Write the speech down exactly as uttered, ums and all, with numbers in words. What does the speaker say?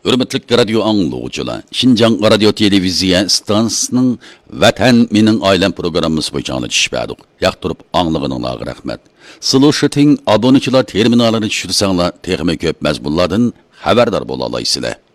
Hürmetlik radio anglagıçılar, Şinjan Radio Televiziya stansiyasının Vatan Mening Ailem programmasi bo'yicha anglitishib Yaqtirib anglagınızlarga rahmat. Слушатин abonechilar terminalini tushirsanglar, texnik ko'p mazmunlardan xabardor bo'la olasizlar.